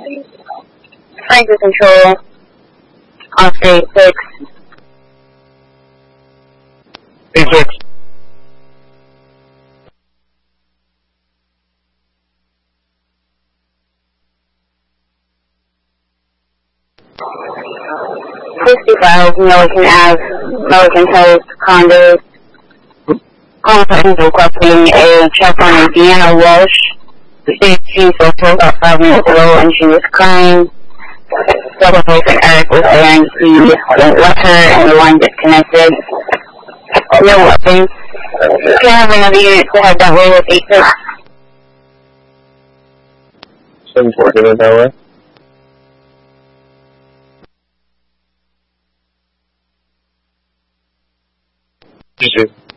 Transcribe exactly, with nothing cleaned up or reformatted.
Franklin Control, Oscar eight six. eight six. fifty-five, Milliken Ave, Milliken Hills, condos. Calling requesting a check on Deanna Walsh. She was told about five minutes ago and she was crying. Double boyfriend Eric was there and he left her and the line disconnected. No weapons. Can I have another unit to head that way with eight six? seven four, get it that way. Just